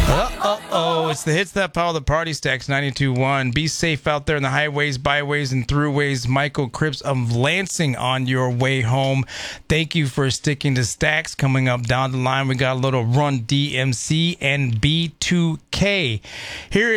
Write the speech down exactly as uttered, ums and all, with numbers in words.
Uh-oh, it's the hits that power the party. Stacks ninety-two point one. Be safe out there in the highways, byways, and throughways. Michael Cripps of Lansing on your way home. Thank you for sticking to Stacks. Coming up down the line, we got a little Run D M C and B two K. Here